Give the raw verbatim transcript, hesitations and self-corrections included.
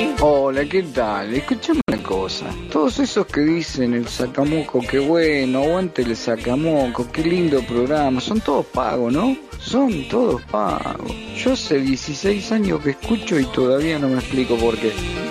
sí. Hola, ¿qué tal? Escúchame una cosa. Todos esos que dicen el sacamoco, qué bueno, aguante el sacamoco, qué lindo programa, son todos pagos, ¿no? Son todos pagos. Yo hace dieciséis años que escucho y todavía no me explico por qué.